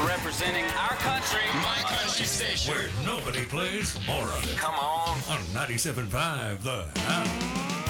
Representing our country. My country station. Where nobody plays more of it. Come on. On 97.5 The House.